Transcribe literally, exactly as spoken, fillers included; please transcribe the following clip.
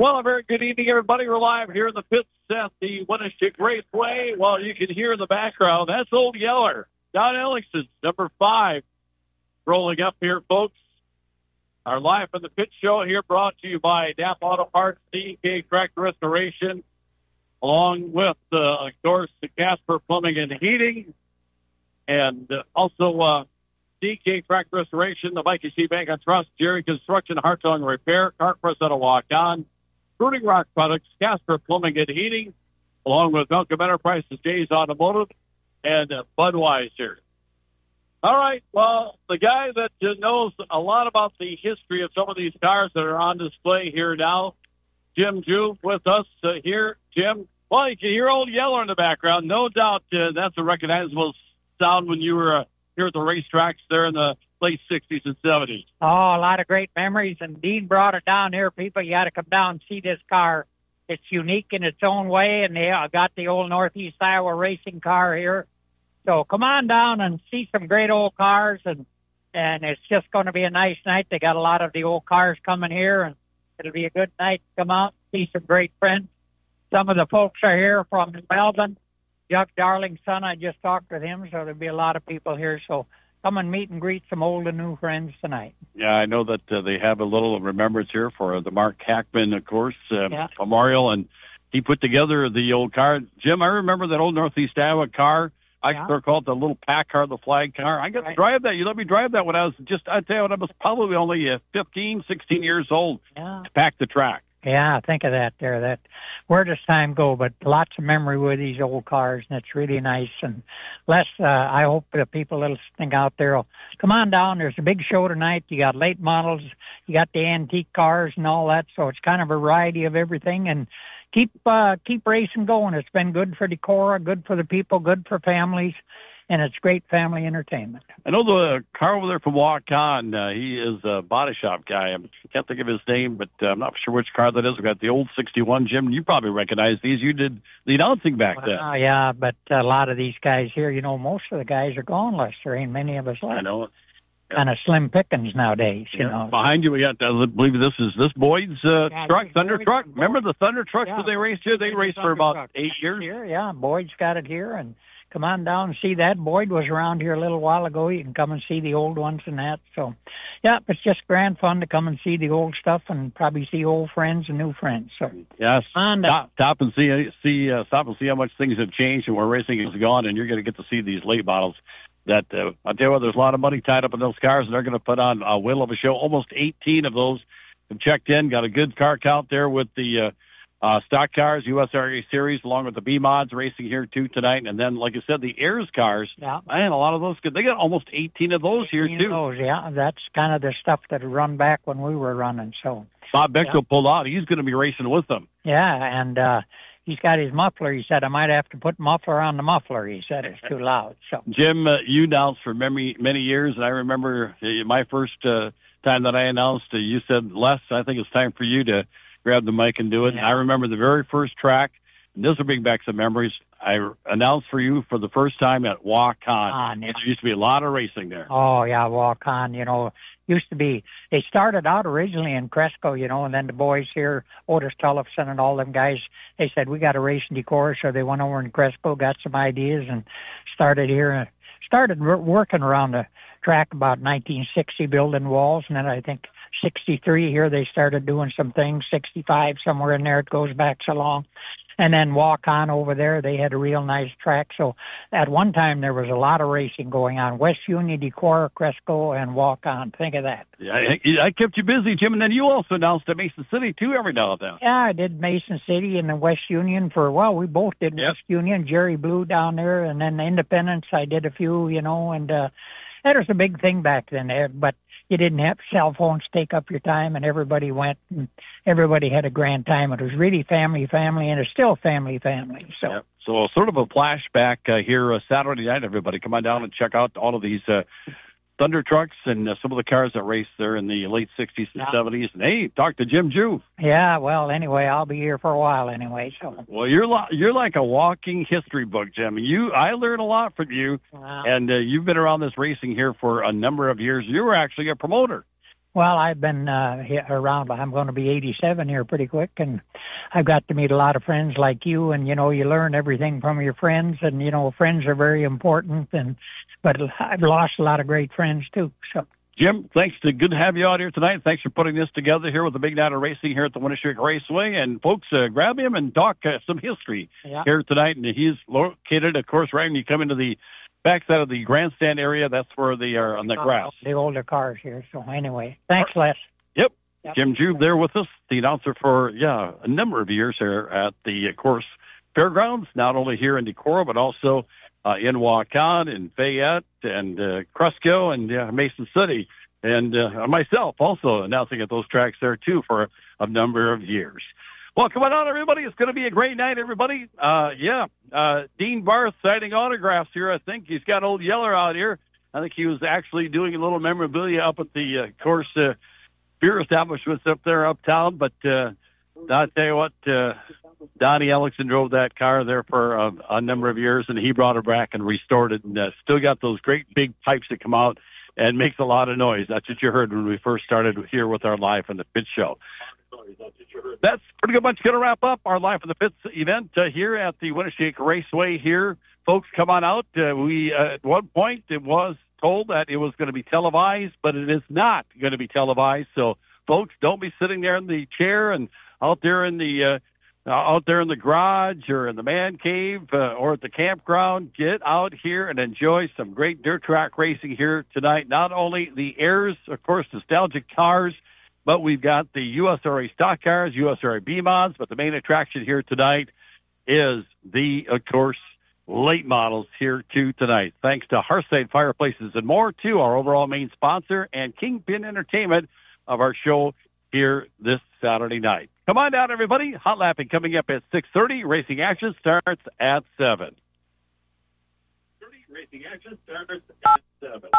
Well, a very good evening, everybody. We're live here in the pits at the Winneshiek Raceway. Well, you can hear in the background, that's Old Yeller. Don Ellingson, number five, rolling up here, folks. Our Live from the Pit show here brought to you by D A P Auto Parts, D K Tractor Restoration, along with, uh, of course, the Casper Plumbing and Heating, and uh, also uh, D K Tractor Restoration, the Mikey C. Bank and Trust, Jerry Construction, Hartung Repair, Cart Press out of Walk-On, Fruiting Rock Products, Casper Plumbing and Heating, along with Malcolm Enterprises, Jay's Automotive, and uh, Budweiser. All right, well, the guy that uh, knows a lot about the history of some of these cars that are on display here now, Jim Jew, with us uh, here. Jim, well, you can hear Old Yeller in the background. No doubt uh, that's a recognizable sound when you were uh, here at the racetracks there in the late sixties and seventies. Oh, a lot of great memories, and Dean brought it down here. People, you got to come down and see this car. It's unique in its own way, and they uh, got the old Northeast Iowa racing car here. So come on down and see some great old cars, and and it's just going to be a nice night. They got a lot of the old cars coming here, and it'll be a good night to come out and see some great friends. Some of the folks are here from Melbourne. Chuck Darling's son, I just talked with him, so there'll be a lot of people here. So come and meet and greet some old and new friends tonight. Yeah, I know that uh, they have a little remembrance here for uh, the Mark Hackman, of course, uh, yeah. memorial, and he put together the old car. Jim, I remember that old Northeast Iowa car. I yeah. still call it the little pack car, the flag car. I got right. to drive that. You let me drive that when I was just, I tell you what, I was probably only uh, fifteen, sixteen years old yeah. to pack the track. Yeah, think of that there. That where does time go? But lots of memory with these old cars, and it's really nice. And Les, uh, I hope the people listening out there will come on down. There's a big show tonight. You got late models, you got the antique cars and all that. So it's kind of a variety of everything. And keep uh, keep racing going. It's been good for Decorah, good for the people, good for families. And it's great family entertainment. I know the car over there from Walk-On, uh, he is a body shop guy. I can't think of his name, but uh, I'm not sure which car that is. We've got the old sixty-one, Jim. You probably recognize these. You did the announcing back then. Oh, uh, yeah, but a lot of these guys here, you know, most of the guys are gone, Les. There ain't many of us left. I know. Yeah. Kind of slim pickings nowadays, you yeah. know. Behind you, we got, I believe this is this Boyd's uh, yeah, truck, Thunder Boyd's truck. Boyd. Remember the Thunder trucks yeah. that they raced here? They raced for about truck. eight years. Here, yeah, Boyd's got it here, and come on down and see that. Boyd was around here a little while ago. You can come and see the old ones and that. So, yeah, it's just grand fun to come and see the old stuff and probably see old friends and new friends. So, yes, and, uh, stop, stop and see, see, uh, stop and see how much things have changed and where racing has gone, and you're going to get to see these late models. That uh, I'll tell you what, there's a lot of money tied up in those cars, and they're going to put on a whale of a show. Almost eighteen of those have checked in. Got a good car count there with the uh, uh, stock cars, U S R A Series, along with the B-Mods racing here too tonight. And then, like I said, the Ayers cars. Yeah. Man, a lot of those. They got almost eighteen of those here too. Those, yeah, that's kind of the stuff that run back when we were running. So Bob Bechtel yeah. pulled out. He's going to be racing with them. Yeah, and uh, he's got his muffler. He said, I might have to put muffler on the muffler. He said it's too loud. So Jim, uh, you announced for many, many years, and I remember uh, my first uh, time that I announced, uh, you said, Les, I think it's time for you to grab the mic and do it. Yeah. And I remember the very first track, and this will bring back some memories. I announced for you for the first time at Walk-On. On, yeah. There used to be a lot of racing there. Oh, yeah, Walk-On, you know. Used to be, they started out originally in Cresco, you know, and then the boys here, Otis Tullifson and all them guys, they said, we got to race in Decorah, so they went over in Cresco, got some ideas, and started here, started working around the track about nineteen sixty, building walls, and then I think sixty-three here they started doing some things, sixty-five, somewhere in there, it goes back so long. And then Walk-On over there, they had a real nice track. So at one time, there was a lot of racing going on. West Union, Decorah, Cresco, and Walk-On. Think of that. Yeah, I, I kept you busy, Jim. And then you also announced at Mason City, too, every now and then. Yeah, I did Mason City and the West Union for, well, we both did yep. West Union. Jerry Blue down there. And then Independence, I did a few, you know. And uh, that was a big thing back then there. But you didn't have cell phones take up your time, and everybody went, and everybody had a grand time. It was really family, family, and it's still family, family. So, yep. So sort of a flashback uh, here uh, Saturday night, everybody. Come on down and check out all of these uh, Thunder trucks and uh, some of the cars that raced there in the late sixties and yeah. seventies. And, hey, talk to Jim Jew. Yeah, well, anyway, I'll be here for a while anyway. So, well, you're li- you're like a walking history book, Jim. You, I learned a lot from you, wow. and uh, you've been around this racing here for a number of years. You were actually a promoter. Well, I've been uh, he- around. I'm going to be eighty-seven here pretty quick, and I've got to meet a lot of friends like you. And you know, you learn everything from your friends, and you know, friends are very important. And but I've lost a lot of great friends too. So, Jim, thanks. To good to have you out here tonight. Thanks for putting this together here with the Big Night of Racing here at the Winneshiek Raceway. And folks, uh, grab him and talk uh, some history yeah. here tonight. And he's located, of course, right when you come into the backside of the grandstand area. That's where they are on the grass. The older cars here. So anyway, thanks, Les. Yep. Yep. Jim Jube there with us, the announcer for, yeah, a number of years here at the, of course, fairgrounds, not only here in Decorah, but also uh, in Waukon and Fayette and uh, Cresco and uh, Mason City. And uh, myself also announcing at those tracks there, too, for a number of years. Well, come on out, everybody. It's going to be a great night, everybody. Uh, yeah, uh, Dean Barth signing autographs here. I think he's got Old Yeller out here. I think he was actually doing a little memorabilia up at the, uh, of course, uh, beer establishments up there uptown. But uh, I'll tell you what, uh, Donnie Ellingson drove that car there for a, a number of years, and he brought it back and restored it, and uh, still got those great big pipes that come out and makes a lot of noise. That's what you heard when we first started here with our Live from the Pit show. That's pretty much going to wrap up our Live from the Pits event uh, here at the Winneshiek Raceway here. Folks, come on out. Uh, we, uh, at one point, it was told that it was going to be televised, but it is not going to be televised. So, folks, don't be sitting there in the chair and out there in the uh, out there in the garage or in the man cave uh, or at the campground. Get out here and enjoy some great dirt track racing here tonight. Not only the Airs, of course, nostalgic cars, but we've got the U S R A stock cars, U S R A B-Mods, but the main attraction here tonight is the, of course, late models here too tonight. Thanks to Hearthside Fireplaces and More, to our overall main sponsor, and Kingpin Entertainment of our show here this Saturday night. Come on down, everybody. Hot Lapping coming up at six thirty. Racing action starts at seven. Racing action starts at seven.